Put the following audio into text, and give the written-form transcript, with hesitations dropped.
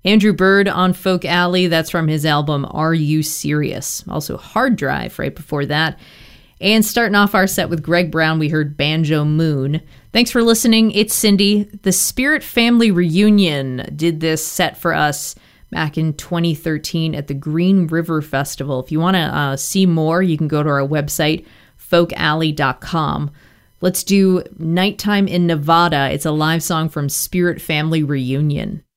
Andrew Bird on Folk Alley, that's from his album Are You Serious? Also Hard Drive right before that. And starting off our set with Greg Brown, we heard Banjo Moon. Thanks for listening. It's Cindy. The Spirit Family Reunion did this set for us back in 2013 at the Green River Festival. If you want to see more, you can go to our website, folkalley.com. Let's do Nighttime in Nevada. It's a live song from Spirit Family Reunion.